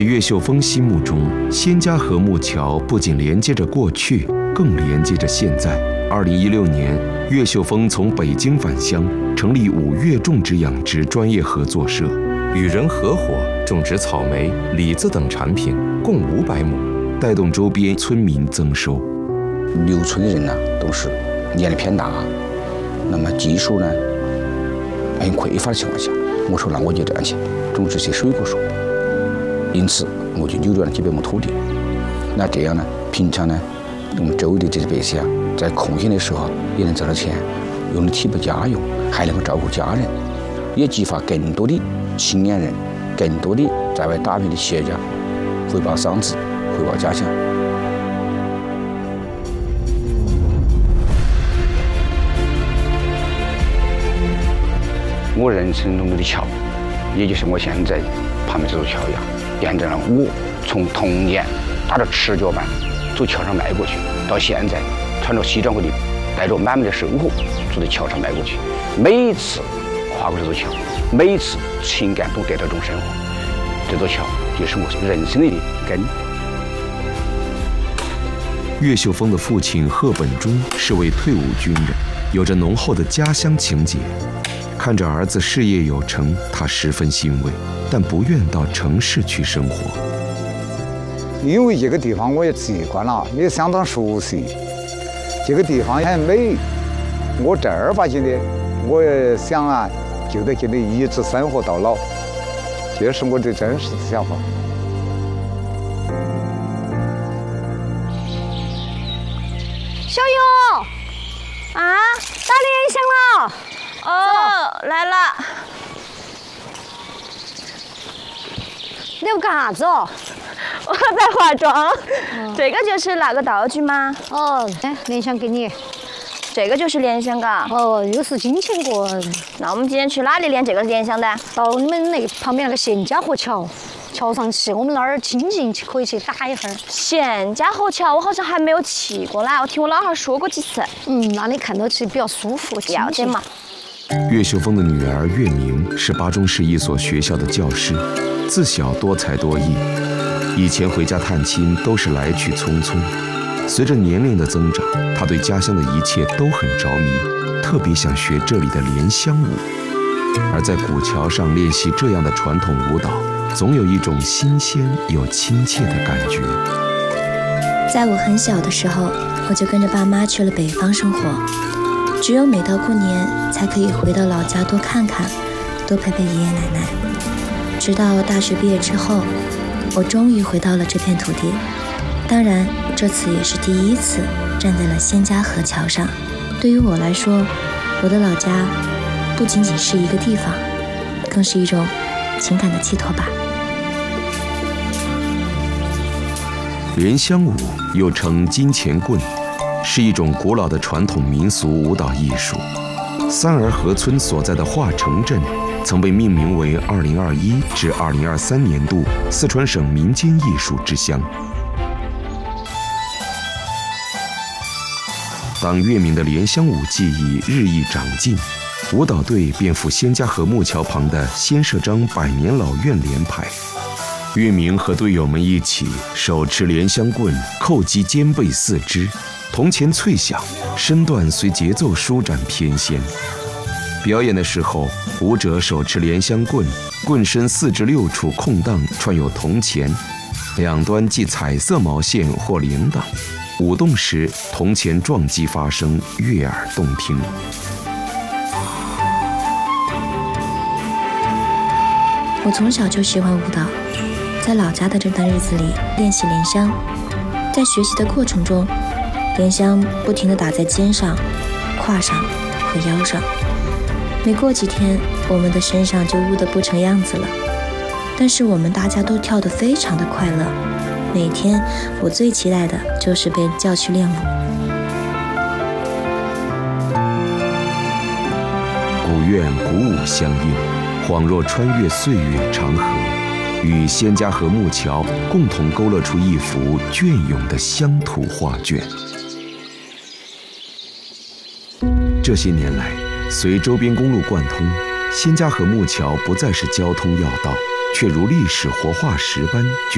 岳秀峰心目中，仙家河木桥不仅连接着过去，更连接着现在。2016年，岳秀峰从北京返乡，成立五岳种植养殖专业合作社，与人合伙种植草莓、李子等产品，共500亩，带动周边村民增收。 留村的人呢，都是年龄偏大，那么技术呢很匮乏的情况下，我说那我就这样去种植些水果树。因此，我就扭转了几百亩土地。那这样呢，平常呢，我们周围的这些百姓啊，在空闲的时候也能挣到钱，又能提拔家用，还能够照顾家人，也激发更多的青年人，更多的在外打拼的企业家回报桑梓，回报家乡。我人生中的桥，也就是我现在旁边这座桥一样。验证了我从童年打着赤脚板走桥上迈过去，到现在穿着西装革履，带着满满的收获坐在桥上迈过去。每一次跨过这座桥，每一次情感都得到一种升华。这座桥就是我人生的根。 岳秀峰的父亲贺本忠是位退伍军人，有着浓厚的家乡情结。看着儿子事业有成，他十分欣慰，但不愿到城市去生活。 因为这个地方我也习惯了，也相当熟悉。这个地方很美，我正儿八经的，我也想啊，就在这里一直生活到老，这是我的真实的想法。 小勇啊，打联想了。 哦，来了。 你要干啥子哦？ 我在化妆。这个就是那个道具吗？ 哦，哎，联想给你。 这个就是联想嘎。 哦，又是金钱过。 那我们今天去哪里练这个联想的？ 到你们那旁边那个县家河桥上去，我们那儿清静可以去打一会儿。 县家河桥我好像还没有去过啦，我听我老汉说过几次。 那里看到起比较舒服， 了解嘛。 岳秀峰的女儿岳明是巴中市一所学校的教师，自小多才多艺。以前回家探亲都是来去匆匆，随着年龄的增长，她对家乡的一切都很着迷，特别想学这里的莲香舞。而在古桥上练习这样的传统舞蹈，总有一种新鲜又亲切的感觉。 在我很小的时候，我就跟着爸妈去了北方生活。只有每到过年，才可以回到老家多看看，多陪陪爷爷奶奶。直到大学毕业之后，我终于回到了这片土地。当然，这次也是第一次站在了仙家河桥上。对于我来说，我的老家不仅仅是一个地方，更是一种情感的寄托吧。 莲香舞又称金钱棍，是一种古老的传统民俗舞蹈艺术。三儿河村所在的化城镇曾被命名为2021至2023年度四川省民间艺术之乡。当岳明的莲香舞技艺日益长进，舞蹈队便赴仙家河木桥旁的仙社张百年老院联排。岳明和队友们一起手持莲香棍，扣击肩背四肢，铜钱脆响，身段随节奏舒展翩跹。表演的时候，舞者手持莲香棍，棍身4至6处空档串有铜钱，两端系彩色毛线或铃铛。舞动时，铜钱撞击发声，悦耳动听。 我从小就喜欢舞蹈，在老家的这段日子里练习莲香，在学习的过程中，莲香不停地打在肩上、胯上和腰上。没过几天，我们的身上就污得不成样子了。但是我们大家都跳得非常的快乐。每天我最期待的就是被叫去练舞。 古院鼓舞相应，恍若穿越岁月长河，与仙家河木桥共同勾勒出一幅隽永的乡土画卷。这些年来，随周边公路贯通，仙家河木桥不再是交通要道，却如历史活化石般